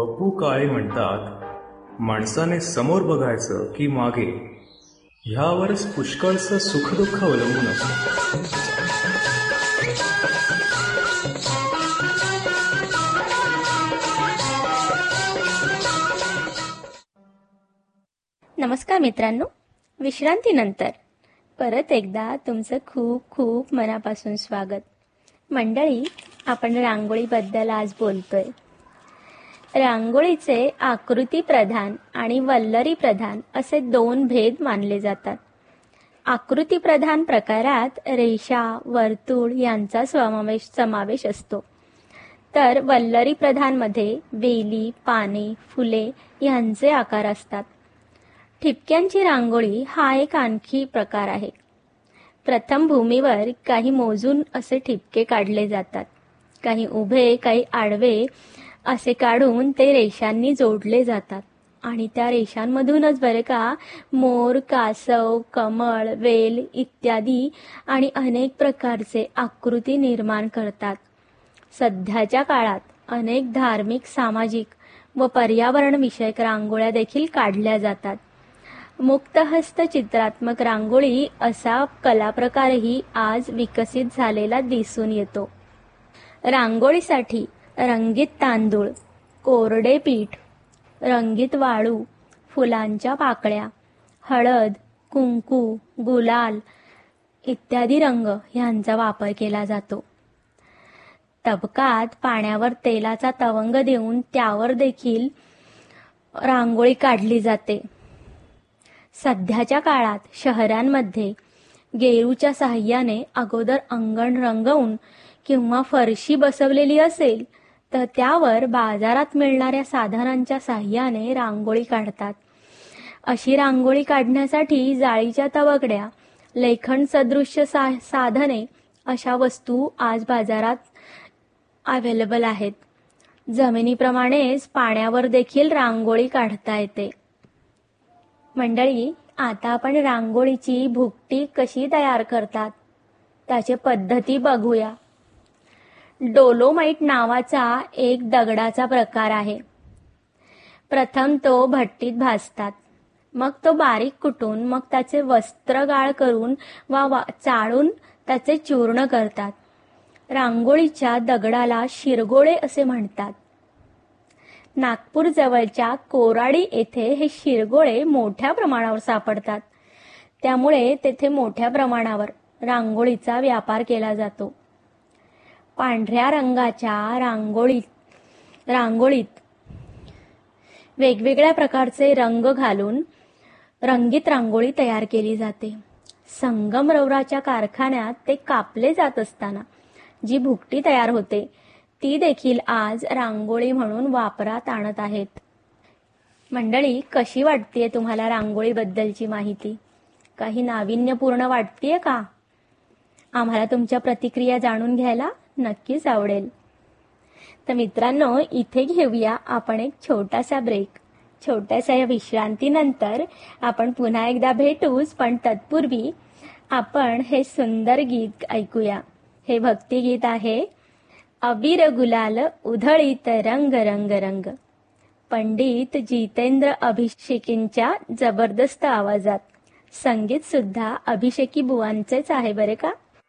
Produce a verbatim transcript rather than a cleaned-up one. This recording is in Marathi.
पप्पू काळे म्हणतात, माणसाने समोर बघायचं की मागे, ह्यावरच पुष्कळचं सुखदुःख अवलंबून असतं. नमस्कार मित्रांनो, विश्रांतीनंतर परत एकदा तुमचं खूप खूप मनापासून स्वागत. मंडळी, आपण रांगोळीबद्दल आज बोलतोय. रांगोळीचे आकृती प्रधान आणि वल्लरी प्रधान असे दोन भेद मानले जातात. आकृती प्रधान प्रकारात रेषा, वर्तुळ यांचा समावेश समावेश असतो, तर वल्लरी प्रधानमध्ये वेली, पाने, फुले यांचे आकार असतात. ठिपक्यांची रांगोळी हा एक आणखी प्रकार आहे. प्रथम भूमीवर काही मोजून असे ठिपके काढले जातात. काही उभे, काही आडवे असे काढून ते रेषांनी जोडले जातात आणि त्या रेषांमधूनच बरे का मोर, कासव, कमळ, वेल इत्यादी आणि अनेक प्रकारचे आकृती निर्माण करतात. सध्याच्या काळात अनेक धार्मिक, सामाजिक व पर्यावरण विषयक रांगोळ्या देखील काढल्या जातात. मुक्तहस्त चित्रात्मक रांगोळी असा कलाप्रकारही आज विकसित झालेला दिसून येतो. रांगोळीसाठी रंगीत तांदूळ, कोरडे पीठ, रंगीत वाळू, फुलांच्या पाकळ्या, हळद, कुंकू, गुलाल इत्यादी रंग यांचा वापर केला जातो. तबकात पाण्यावर तेलाचा तवंग देऊन त्यावर देखील रांगोळी काढली जाते. सध्याच्या काळात शहरांमध्ये गेरूच्या साहाय्याने अगोदर अंगण रंगवून किंवा फरशी बसवलेली असेल तर त्यावर बाजारात मिळणाऱ्या साधनांच्या साहाय्याने रांगोळी काढतात. अशी रांगोळी काढण्यासाठी जाळीच्या तवगड्या, लेखन सदृश्य सा साधने अशा वस्तू आज बाजारात अवेलेबल आहेत. जमिनीप्रमाणेच पाण्यावर देखील रांगोळी काढता येते. मंडळी, आता आपण रांगोळीची भुकटी कशी तयार करतात त्याची पद्धती बघूया. डोलोमाइट नावाचा एक दगडाचा प्रकार आहे. प्रथम तो भट्टीत भाजतात, मग तो बारीक कुटून मग त्याचे वस्त्रगाळ करून वा चाळून त्याचे चूर्ण करतात. रांगोळीच्या दगडाला शिरगोळे असे म्हणतात. नागपूर जवळच्या कोराडी येथे हे शिरगोळे मोठ्या प्रमाणावर सापडतात. त्यामुळे तेथे मोठ्या प्रमाणावर रांगोळीचा व्यापार केला जातो. पांढऱ्या रंगाच्या रांगोळीत रांगोळीत वेगवेगळ्या प्रकारचे रंग घालून रंगीत रांगोळी तयार केली जाते. संगमरवराच्या कारखान्यात ते कापले जात असताना जी भुकटी तयार होते ती देखील आज रांगोळी म्हणून वापरात आणत आहेत. मंडळी, कशी वाटतेय तुम्हाला रांगोळीबद्दलची माहिती? काही नाविन्यपूर्ण वाटतेय का? आम्हाला तुमच्या प्रतिक्रिया जाणून घ्यायला नक्कीच आवडेल. तर मित्रांनो, इथे घेऊया आपण एक छोटासा ब्रेक. छोट्याशा या विश्रांतीनंतर आपण पुन्हा एकदा भेटूच, पण तत्पूर्वी आपण हे सुंदर गीत ऐकूया. हे भक्तिगीत आहे अबीर गुलाल उधळीत रंग रंग रंग, पंडित जितेंद्र अभिषेकींच्या जबरदस्त आवाजात. संगीत सुद्धा अभिषेकी बुवांचेच आहे बरे का.